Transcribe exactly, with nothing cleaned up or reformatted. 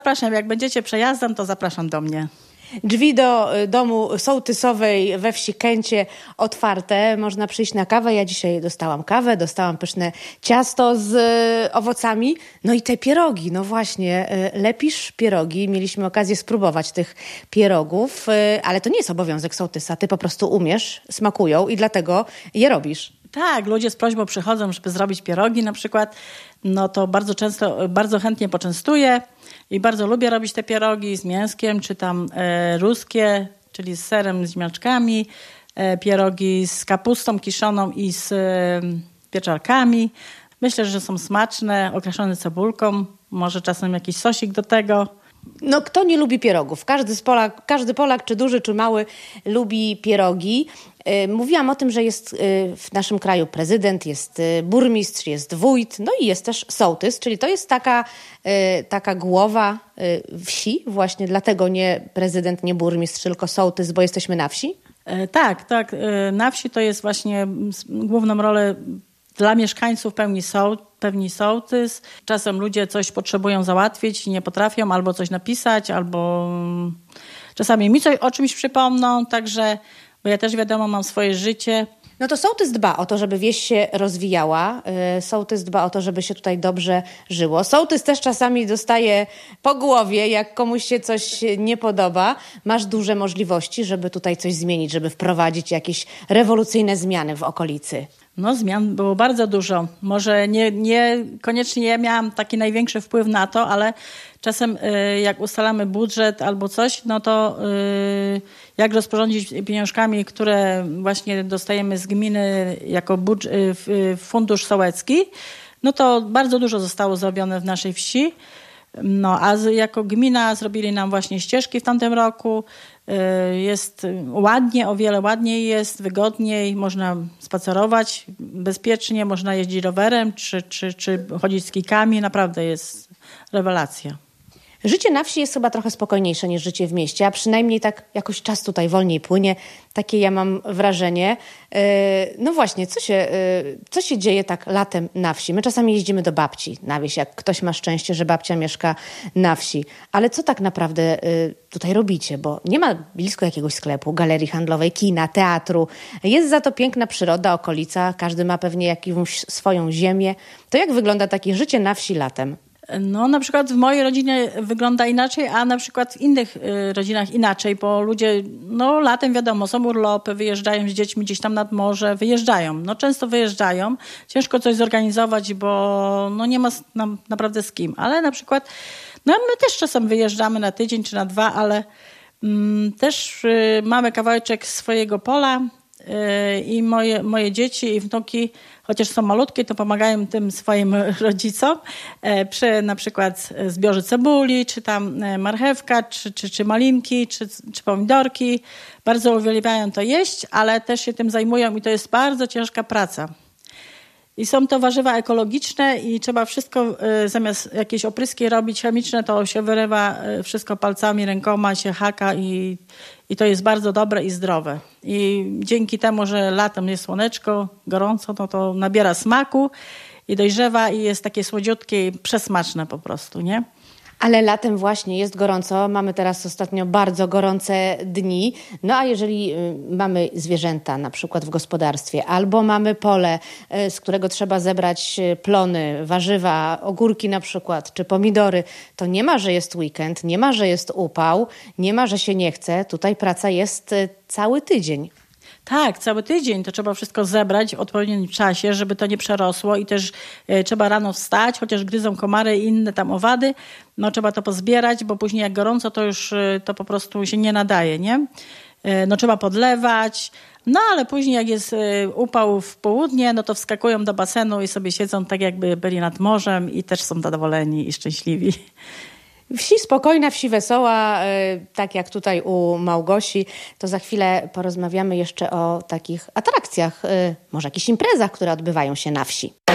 Zapraszam, jak będziecie przejazdem, to zapraszam do mnie. Drzwi do domu sołtysowej we wsi Kęcie otwarte. Można przyjść na kawę. Ja dzisiaj dostałam kawę, dostałam pyszne ciasto z owocami. No i te pierogi, no właśnie, lepisz pierogi. Mieliśmy okazję spróbować tych pierogów, ale to nie jest obowiązek sołtysa. Ty po prostu umiesz, smakują i dlatego je robisz. Tak, ludzie z prośbą przychodzą, żeby zrobić pierogi na przykład. No to bardzo często, bardzo chętnie poczęstuję i bardzo lubię robić te pierogi z mięskiem, czy tam e, ruskie, czyli z serem, z ziemniaczkami, e, pierogi z kapustą kiszoną i z e, pieczarkami. Myślę, że są smaczne, okraszone cebulką, może czasem jakiś sosik do tego. No kto nie lubi pierogów? Każdy, z Polak, każdy Polak, czy duży, czy mały, lubi pierogi. Mówiłam o tym, że jest w naszym kraju prezydent, jest burmistrz, jest wójt, no i jest też sołtys, czyli to jest taka, taka głowa wsi, właśnie dlatego nie prezydent, nie burmistrz, tylko sołtys, bo jesteśmy na wsi? Tak, tak. Na wsi to jest właśnie główną rolę dla mieszkańców pełni, soł, pełni sołtys. Czasem ludzie coś potrzebują załatwić i nie potrafią albo coś napisać, albo czasami mi coś o czymś przypomną, także, bo ja też wiadomo mam swoje życie. No to sołtys dba o to, żeby wieś się rozwijała. Sołtys dba o to, żeby się tutaj dobrze żyło. Sołtys też czasami dostaje po głowie, jak komuś się coś nie podoba. Masz duże możliwości, żeby tutaj coś zmienić, żeby wprowadzić jakieś rewolucyjne zmiany w okolicy. No zmian było bardzo dużo. Może nie, nie koniecznie ja miałam taki największy wpływ na to, ale czasem y, jak ustalamy budżet albo coś, no to y, jak rozporządzić pieniążkami, które właśnie dostajemy z gminy jako budż- y, fundusz sołecki, no to bardzo dużo zostało zrobione w naszej wsi. No a z, jako gmina zrobili nam właśnie ścieżki w tamtym roku. Jest ładnie, o wiele ładniej jest, wygodniej, można spacerować bezpiecznie, można jeździć rowerem czy, czy, czy chodzić z kijkami. Naprawdę jest rewelacja. Życie na wsi jest chyba trochę spokojniejsze niż życie w mieście, a przynajmniej tak jakoś czas tutaj wolniej płynie. Takie ja mam wrażenie. No właśnie, co się, co się dzieje tak latem na wsi? My czasami jeździmy do babci na wieś, jak ktoś ma szczęście, że babcia mieszka na wsi. Ale co tak naprawdę tutaj robicie? Bo nie ma blisko jakiegoś sklepu, galerii handlowej, kina, teatru. Jest za to piękna przyroda, okolica. Każdy ma pewnie jakąś swoją ziemię. To jak wygląda takie życie na wsi latem? No na przykład w mojej rodzinie wygląda inaczej, a na przykład w innych y, rodzinach inaczej, bo ludzie no latem wiadomo, są urlopy, wyjeżdżają z dziećmi gdzieś tam nad morze, wyjeżdżają. No często wyjeżdżają, ciężko coś zorganizować, bo no nie ma nam naprawdę z kim. Ale na przykład no my też czasem wyjeżdżamy na tydzień czy na dwa, ale mm, też y, mamy kawałeczek swojego pola y, i moje, moje dzieci i wnuki, chociaż są malutkie, to pomagają tym swoim rodzicom przy na przykład zbiorze cebuli, czy tam marchewka, czy, czy, czy malinki, czy, czy pomidorki. Bardzo uwielbiają to jeść, ale też się tym zajmują i to jest bardzo ciężka praca. I są to warzywa ekologiczne i trzeba wszystko, zamiast jakieś opryski robić chemiczne, to się wyrywa wszystko palcami, rękoma, się haka i, i to jest bardzo dobre i zdrowe. I dzięki temu, że latem jest słoneczko, gorąco, no to nabiera smaku i dojrzewa i jest takie słodziutkie i przesmaczne po prostu, nie? Ale latem właśnie jest gorąco. Mamy teraz ostatnio bardzo gorące dni. No a jeżeli mamy zwierzęta na przykład w gospodarstwie albo mamy pole, z którego trzeba zebrać plony, warzywa, ogórki na przykład, czy pomidory, to nie ma, że jest weekend, nie ma, że jest upał, nie ma, że się nie chce. Tutaj praca jest cały tydzień. Tak, cały tydzień to trzeba wszystko zebrać w odpowiednim czasie, żeby to nie przerosło i też e, trzeba rano wstać, chociaż gryzą komary i inne tam owady, no trzeba to pozbierać, bo później jak gorąco to już e, to po prostu się nie nadaje, nie? E, no trzeba podlewać, no ale później jak jest e, upał w południe, no to wskakują do basenu i sobie siedzą tak jakby byli nad morzem i też są zadowoleni i szczęśliwi. Wsi spokojna, wsi wesoła, tak jak tutaj u Małgosi. To za chwilę porozmawiamy jeszcze o takich atrakcjach, może jakichś imprezach, które odbywają się na wsi.